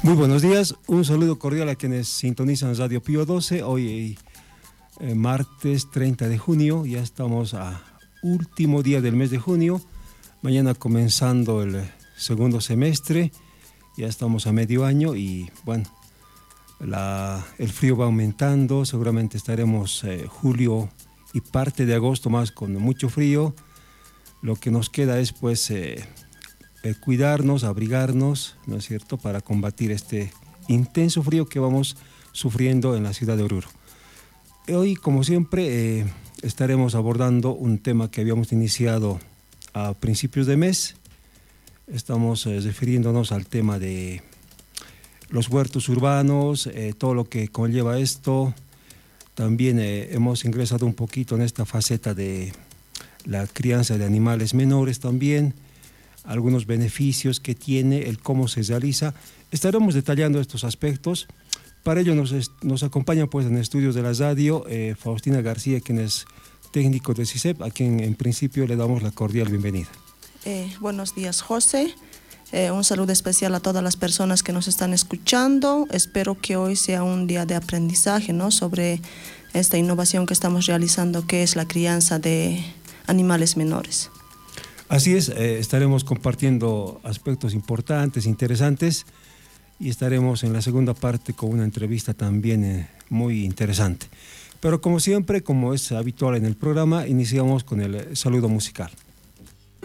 Muy buenos días, un saludo cordial a quienes sintonizan Radio Pío 12. Hoy martes 30 de junio, ya estamos a último día del mes de junio. Mañana comenzando el segundo semestre, ya estamos a medio año y bueno, el frío va aumentando. Seguramente estaremos julio y parte de agosto más con mucho frío. Lo que nos queda es pues cuidarnos, abrigarnos, ¿no es cierto?, para combatir este intenso frío que vamos sufriendo en la ciudad de Oruro. Hoy, como siempre, estaremos abordando un tema que habíamos iniciado a principios de mes. Estamos refiriéndonos al tema de los huertos urbanos, todo lo que conlleva esto. También hemos ingresado un poquito en esta faceta de la crianza de animales menores también, algunos beneficios que tiene, el cómo se realiza. Estaremos detallando estos aspectos. Para ello nos acompaña pues en estudios de la radio Faustina García, quien es técnico de CICEP, a quien en principio le damos la cordial bienvenida. Buenos días, José. Un saludo especial a todas las personas que nos están escuchando. Espero que hoy sea un día de aprendizaje, ¿no?, sobre esta innovación que estamos realizando, que es la crianza de animales menores. Así es, estaremos compartiendo aspectos importantes, interesantes, y estaremos en la segunda parte con una entrevista también muy interesante. Pero como siempre, como es habitual en el programa, iniciamos con el saludo musical.